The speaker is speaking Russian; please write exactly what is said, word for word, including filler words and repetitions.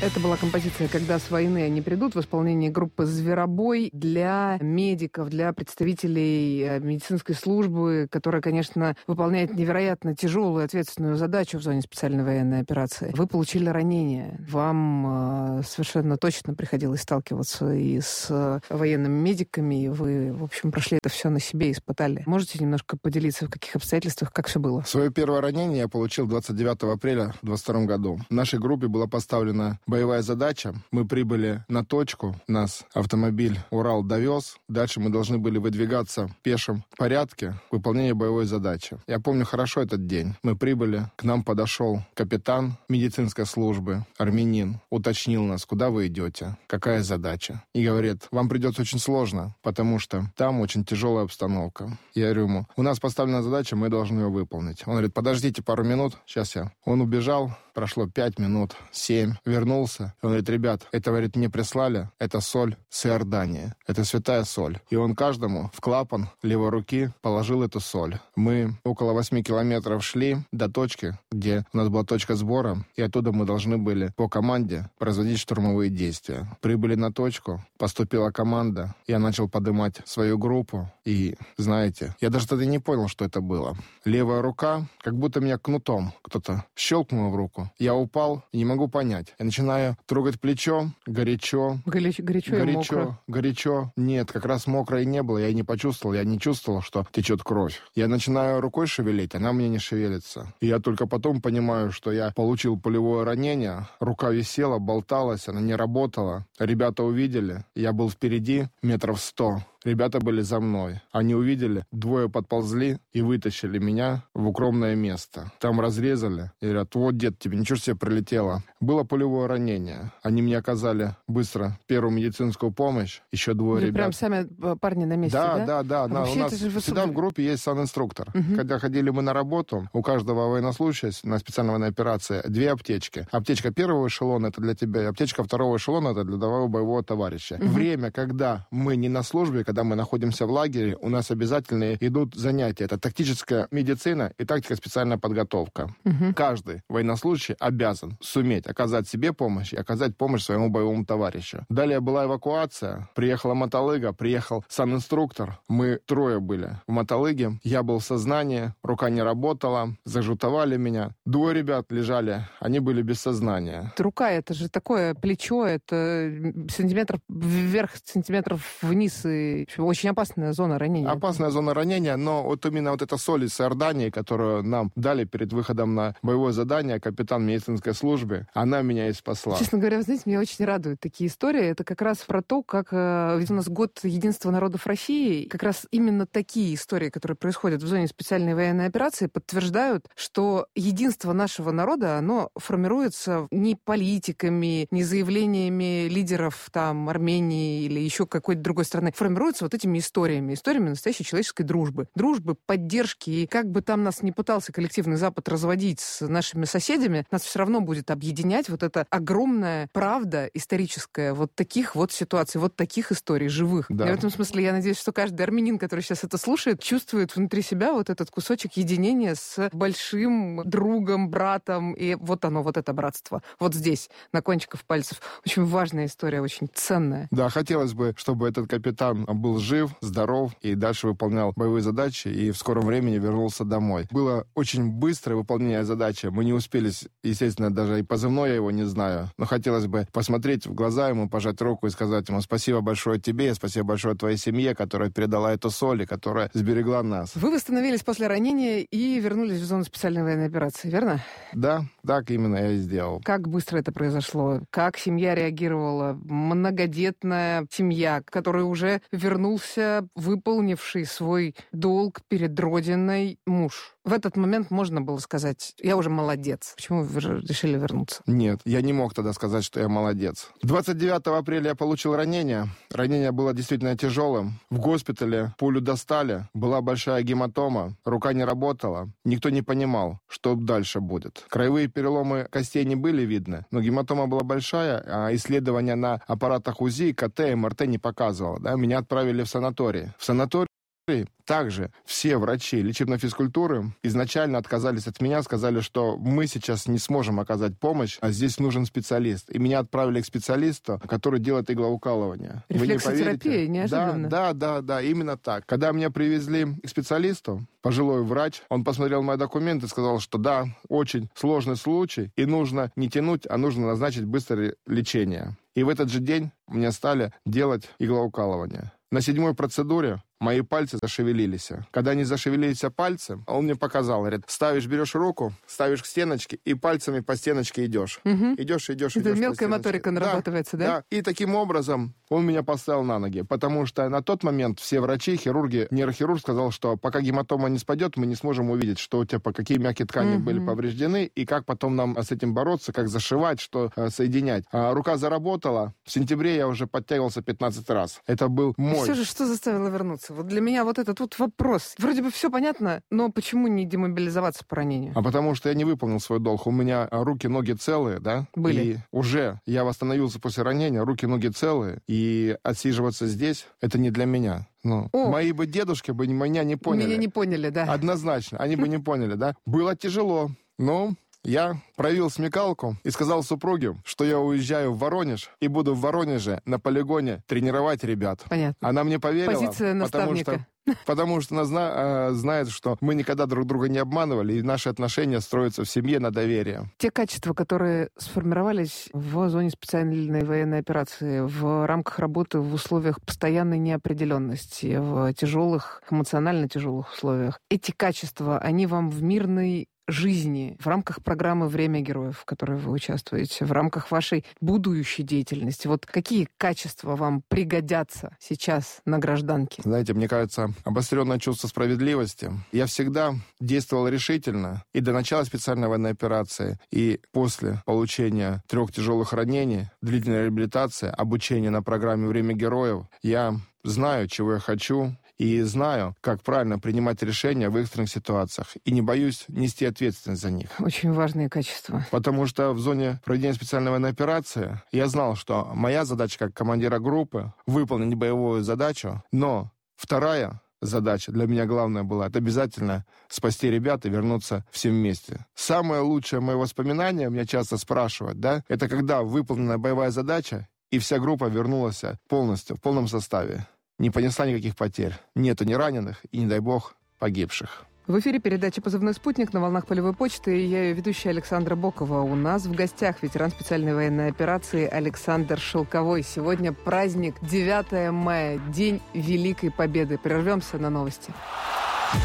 Это была композиция «Когда с войны они придут» в исполнении группы «Зверобой» для медиков, для представителей медицинской службы, которая, конечно, выполняет невероятно тяжелую и ответственную задачу в зоне специальной военной операции. Вы получили ранение. Вам э, совершенно точно приходилось сталкиваться и с военными медиками, и вы, в общем, прошли это все на себе, испытали. Можете немножко поделиться, в каких обстоятельствах, как все было? Свое первое ранение я получил двадцать девятого апреля двадцать втором году. В нашей группе была поставлена боевая задача. Мы прибыли на точку, нас автомобиль «Урал» довез. Дальше мы должны были выдвигаться в пешем порядке к выполнению боевой задачи. Я помню хорошо этот день. Мы прибыли, к нам подошел капитан медицинской службы, армянин, уточнил нас, куда вы идете, какая задача. И говорит, вам придется очень сложно, потому что там очень тяжелая обстановка. Я говорю ему, у нас поставлена задача, мы должны ее выполнить. Он говорит, подождите пару минут, сейчас я. Он убежал, прошло пять минут, семь, вернулся. Он говорит, ребят, это, говорит, мне прислали, это соль с Иордании, это святая соль. И он каждому в клапан левой руки положил эту соль. Мы около восьми километров шли до точки, где у нас была точка сбора, и оттуда мы должны были по команде производить штурмовые действия. Прибыли на точку, поступила команда, я начал поднимать свою группу, и, знаете, я даже тогда не понял, что это было. Левая рука, как будто меня кнутом кто-то щелкнул в руку. Я упал и не могу понять. Я начинаю трогать плечо, горячо. Горячо, горячо, горячо, и мокро. горячо. Нет, как раз мокро и не было. Я и не почувствовал, я не чувствовал, что течет кровь. Я начинаю рукой шевелить, она мне не шевелится. И я только потом понимаю, что я получил пулевое ранение. Рука висела, болталась, она не работала. Ребята увидели, я был впереди метров сто. Ребята были за мной. Они увидели, двое подползли и вытащили меня в укромное место. Там разрезали и говорят, вот, дед, тебе ничего себе прилетело. Было пулевое ранение. Они мне оказали быстро первую медицинскую помощь. Еще двое Вы ребят. прям сами парни на месте, да? Да, да, да. А да. У нас же всегда в группе есть санинструктор. Угу. Когда ходили мы на работу, у каждого военнослужащего на специальной военной операции две аптечки. Аптечка первого эшелона — это для тебя, и аптечка второго эшелона — это для твоего боевого товарища. Угу. Время, когда мы не на службе, когда мы находимся в лагере, у нас обязательно идут занятия. Это тактическая медицина и тактика специальная подготовка. Угу. Каждый военнослужащий обязан суметь оказать себе помощь и оказать помощь своему боевому товарищу. Далее была эвакуация. Приехала мотолыга, приехал санинструктор. Мы трое были в мотолыге. Я был в сознании, рука не работала, зажутовали меня. Двое ребят лежали, они были без сознания. Рука — это же такое плечо, это сантиметров вверх, сантиметров вниз, и очень опасная зона ранения. Опасная зона ранения, но вот именно вот эта соль из Иордании, которую нам дали перед выходом на боевое задание, капитан медицинской службы, она меня и спасла. Честно говоря, вы знаете, меня очень радуют такие истории. Это как раз про то, как... Ведь у нас год единства народов России. Как раз именно такие истории, которые происходят в зоне специальной военной операции, подтверждают, что единство нашего народа, оно формируется не политиками, не заявлениями лидеров там Армении или еще какой-то другой страны. Формируется вот этими историями. Историями настоящей человеческой дружбы. Дружбы, поддержки. И как бы там нас не пытался коллективный Запад разводить с нашими соседями, нас все равно будет объединять вот эта огромная правда историческая вот таких вот ситуаций, вот таких историй живых. Да. И в этом смысле я надеюсь, что каждый армянин, который сейчас это слушает, чувствует внутри себя вот этот кусочек единения с большим другом, братом. И вот оно, вот это братство. Вот здесь, на кончиках пальцев. Очень важная история, очень ценная. Да, хотелось бы, чтобы этот капитан был жив, здоров и дальше выполнял боевые задачи и в скором времени вернулся домой. Было очень быстрое выполнение задачи. Мы не успели, естественно, даже и позывной я его не знаю, но хотелось бы посмотреть в глаза ему, пожать руку и сказать ему спасибо большое тебе, спасибо большое твоей семье, которая передала эту соль и которая сберегла нас. Вы восстановились после ранения и вернулись в зону специальной военной операции, верно? Да, так именно я и сделал. Как быстро это произошло? Как семья реагировала? Многодетная семья, которая уже вернулся, выполнивший свой долг перед Родиной муж. В этот момент можно было сказать, я уже молодец. Почему вы решили вернуться? Нет, я не мог тогда сказать, что я молодец. двадцать девятого апреля я получил ранение. Ранение было действительно тяжелым. В госпитале пулю достали, была большая гематома, рука не работала. Никто не понимал, что дальше будет. Краевые переломы костей не были видны, но гематома была большая, а исследования на аппаратах УЗИ, КТ, МРТ не показывало. Да? Меня отправили в санаторий. В санаторий Также все врачи лечебной физкультуры изначально отказались от меня, сказали, что мы сейчас не сможем оказать помощь, а здесь нужен специалист. И меня отправили к специалисту, который делает иглоукалывание. Рефлексотерапия, неожиданно. Да, да, да, да, именно так. Когда меня привезли к специалисту, пожилой врач, он посмотрел мои документы и сказал, что да, очень сложный случай, и нужно не тянуть, а нужно назначить быстрое лечение. И в этот же день мне стали делать иглоукалывание. На седьмой процедуре мои пальцы зашевелились. Когда они зашевелились пальцы, он мне показал, говорит, ставишь, берешь руку, ставишь к стеночке и пальцами по стеночке идешь. Угу. Идешь, идешь, Это идешь. мелкая моторика нарабатывается, да? Да. И таким образом он меня поставил на ноги, потому что на тот момент все врачи, хирурги, нейрохирург сказал, что пока гематома не спадет, мы не сможем увидеть, что у тебя, по какие мягкие ткани угу. были повреждены, и как потом нам с этим бороться, как зашивать, что э, соединять. А рука заработала. В сентябре я уже подтягивался пятнадцать раз. Это был мой... Все же, что заставило вернуться? Вот для меня вот этот вот вопрос. Вроде бы все понятно, но почему не демобилизоваться по ранению? А потому что я не выполнил свой долг. У меня руки, ноги целые, да? Были. И уже я восстановился после ранения, руки, ноги целые. И отсиживаться здесь, это не для меня. Ну, мои бы дедушки бы меня не поняли. Меня не поняли, да. Однозначно, они бы не поняли, да? Было тяжело, но... Я проявил смекалку и сказал супруге, что я уезжаю в Воронеж и буду в Воронеже на полигоне тренировать ребят. Понятно. Она мне поверила. Позиция наставника. Потому что, потому что она зна, э, знает, что мы никогда друг друга не обманывали, и наши отношения строятся в семье на доверии. Те качества, которые сформировались в зоне специальной военной операции, в рамках работы в условиях постоянной неопределенности, в тяжелых, эмоционально тяжелых условиях, эти качества, они вам в мирной жизни, в рамках программы «Время героев», в которой вы участвуете, в рамках вашей будущей деятельности. Вот какие качества вам пригодятся сейчас на гражданке? Знаете, мне кажется, обостренное чувство справедливости. Я всегда действовал решительно и до начала специальной военной операции, и после получения трех тяжелых ранений, длительной реабилитации, обучения на программе «Время героев». Я знаю, чего я хочу, и знаю, как правильно принимать решения в экстренных ситуациях. И не боюсь нести ответственность за них. Очень важные качества. Потому что в зоне проведения специальной военной операции я знал, что моя задача как командира группы — выполнить боевую задачу, но вторая задача для меня главная была — это обязательно спасти ребят и вернуться всем вместе. Самое лучшее мое воспоминание, меня часто спрашивают, да, это когда выполнена боевая задача, и вся группа вернулась полностью, в полном составе. Не понесла никаких потерь. Нету ни раненых и, не дай бог, погибших. В эфире передача «Позывной спутник» на волнах полевой почты, и я ее ведущая Александра Бокова. У нас в гостях ветеран специальной военной операции Александр Шелковой. Сегодня праздник девятое мая, День Великой Победы. Прервемся на новости.